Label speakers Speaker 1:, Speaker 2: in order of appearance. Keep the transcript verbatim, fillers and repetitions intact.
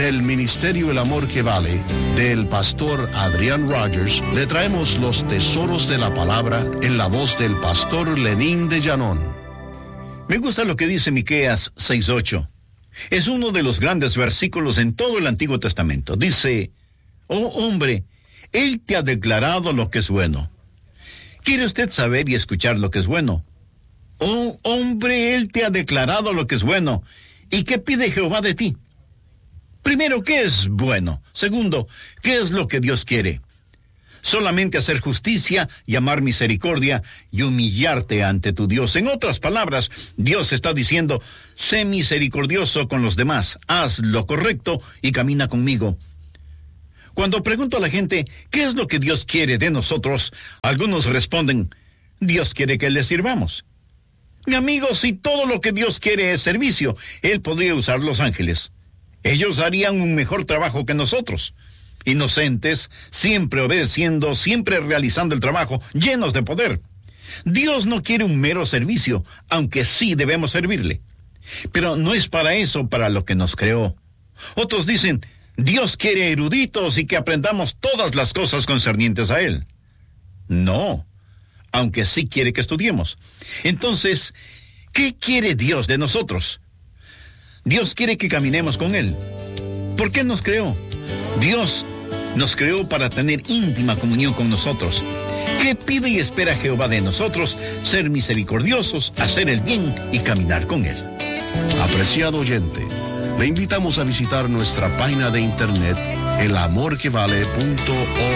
Speaker 1: del Ministerio El Amor que Vale, del pastor Adrián Rogers, le traemos los tesoros de la palabra en la voz del pastor Lenín de Llanón.
Speaker 2: Me gusta lo que dice Miqueas seis ocho. Es uno de los grandes versículos en todo el Antiguo Testamento. Dice: oh hombre, Él te ha declarado lo que es bueno. ¿Quiere usted saber y escuchar lo que es bueno? Oh hombre, Él te ha declarado lo que es bueno. ¿Y qué pide Jehová de ti? Primero, ¿qué es bueno? Segundo, ¿qué es lo que Dios quiere? Solamente hacer justicia y amar misericordia y humillarte ante tu Dios. En otras palabras, Dios está diciendo: sé misericordioso con los demás, haz lo correcto y camina conmigo. Cuando pregunto a la gente, ¿qué es lo que Dios quiere de nosotros? Algunos responden: Dios quiere que le sirvamos. Mi amigo, si todo lo que Dios quiere es servicio, Él podría usar los ángeles. Ellos harían un mejor trabajo que nosotros. Inocentes, siempre obedeciendo, siempre realizando el trabajo, llenos de poder. Dios no quiere un mero servicio, aunque sí debemos servirle. Pero no es para eso para lo que nos creó. Otros dicen: Dios quiere eruditos y que aprendamos todas las cosas concernientes a Él. No, aunque sí quiere que estudiemos. Entonces, ¿qué quiere Dios de nosotros? Dios quiere que caminemos con Él. ¿Por qué nos creó? Dios nos creó para tener íntima comunión con nosotros. ¿Qué pide y espera Jehová de nosotros? Ser misericordiosos, hacer el bien y caminar con Él.
Speaker 1: Apreciado oyente, le invitamos a visitar nuestra página de internet el amor que vale punto org.